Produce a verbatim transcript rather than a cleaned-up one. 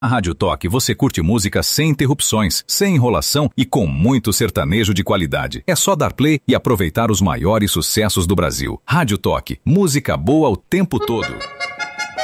Na Rádio Toque você curte música sem interrupções, sem enrolação e com muito sertanejo de qualidade. É só dar play e aproveitar os maiores sucessos do Brasil. Rádio Toque, música boa o tempo todo.